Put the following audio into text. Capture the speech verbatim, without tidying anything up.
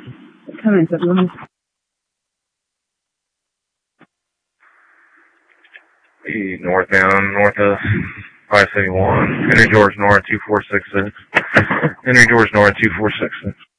Come in, seven. Northbound, north of five seventy-one. Henry George North, two four six six. Henry George North, two four six six.